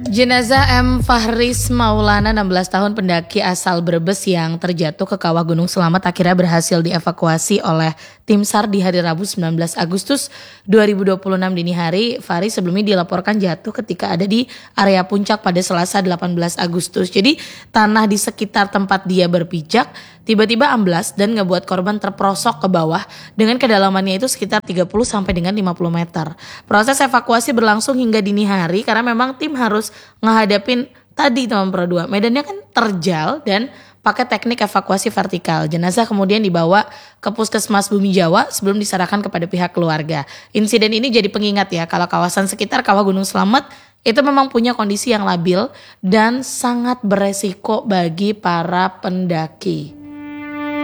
Jenazah M. Fahris Maulana, 16 tahun pendaki asal Brebes yang terjatuh ke kawah Gunung Selamet akhirnya berhasil dievakuasi oleh tim SAR di hari Rabu 19 Agustus 2026 dini hari. Fahris sebelumnya dilaporkan jatuh ketika ada di area puncak pada Selasa 18 Agustus. Jadi tanah di sekitar tempat dia berpijak tiba-tiba amblas dan ngebuat korban terperosok ke bawah dengan kedalamannya itu sekitar 30 sampai dengan 50 meter. Proses evakuasi berlangsung hingga dini hari karena memang tim harus ngehadapin tadi teman Pro 2. Medannya kan terjal dan pakai teknik evakuasi vertikal. Jenazah kemudian dibawa ke Puskesmas Bumi Jawa sebelum diserahkan kepada pihak keluarga. Insiden ini jadi pengingat ya kalau kawasan sekitar Kawah Gunung Selamet itu memang punya kondisi yang labil dan sangat beresiko bagi para pendaki.